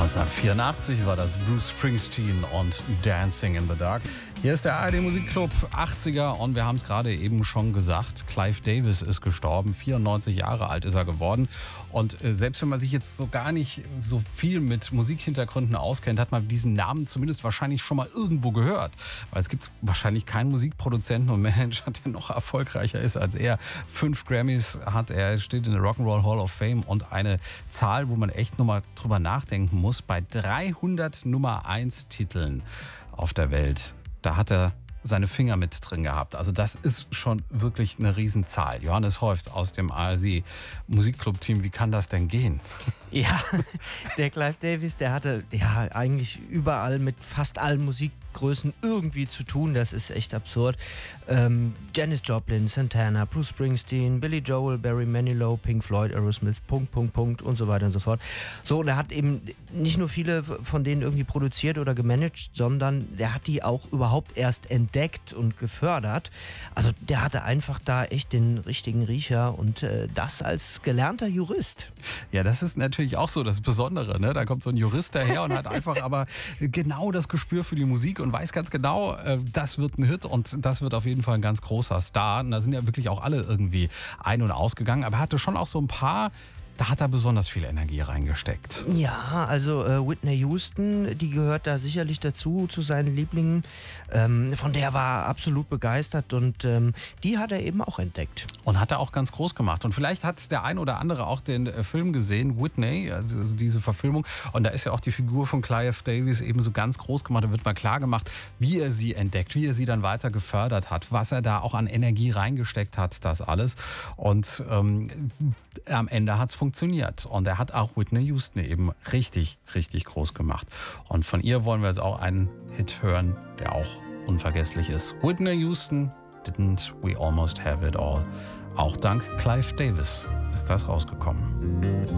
1984 war das Bruce Springsteen und Dancing in the Dark. Hier ist der ARD Musikclub 80er und wir haben es gerade eben schon gesagt, Clive Davis ist gestorben, 94 Jahre alt ist er geworden. Und selbst wenn man sich jetzt so gar nicht so viel mit Musikhintergründen auskennt, hat man diesen Namen zumindest wahrscheinlich schon mal irgendwo gehört. Weil es gibt wahrscheinlich keinen Musikproduzenten und Manager, der noch erfolgreicher ist als er. 5 Grammys hat er, steht in der Rock'n'Roll Hall of Fame und eine Zahl, wo man echt nochmal drüber nachdenken muss, bei 300 Nummer 1 Titeln auf der Welt. Da hat er seine Finger mit drin gehabt. Also das ist schon wirklich eine Riesenzahl. Johannes Heuft aus dem ARD Musikclub-Team, wie kann das denn gehen? Ja, der Clive Davis, der hatte ja eigentlich überall mit fast allen Musikgrößen irgendwie zu tun. Das ist echt absurd. Janis Joplin, Santana, Bruce Springsteen, Billy Joel, Barry Manilow, Pink Floyd, Aerosmith, und so weiter und so fort. So, und er hat eben nicht nur viele von denen irgendwie produziert oder gemanagt, sondern der hat die auch überhaupt erst entdeckt und gefördert. Also der hatte einfach da echt den richtigen Riecher und das als gelernter Jurist. Ja, das ist natürlich auch so das Besondere, ne? Da kommt so ein Jurist daher und hat einfach aber genau das Gespür für die Musik und weiß ganz genau, das wird ein Hit und das wird auf jeden Fall ein ganz großer Star. Und da sind ja wirklich auch alle irgendwie ein- und ausgegangen, aber er hatte schon auch so ein paar. Da hat er besonders viel Energie reingesteckt. Ja, also Whitney Houston, die gehört da sicherlich dazu, zu seinen Lieblingen. Von der war er absolut begeistert und die hat er eben auch entdeckt. Und hat er auch ganz groß gemacht. Und vielleicht hat der ein oder andere auch den Film gesehen, Whitney, also diese Verfilmung. Und da ist ja auch die Figur von Clive Davis eben so ganz groß gemacht. Da wird mal klar gemacht, wie er sie entdeckt, wie er sie dann weiter gefördert hat, was er da auch an Energie reingesteckt hat, das alles. Und am Ende hat es funktioniert. Und er hat auch Whitney Houston eben richtig, richtig groß gemacht. Und von ihr wollen wir jetzt auch einen Hit hören, der auch unvergesslich ist. Whitney Houston, Didn't We Almost Have It All. Auch dank Clive Davis ist das rausgekommen.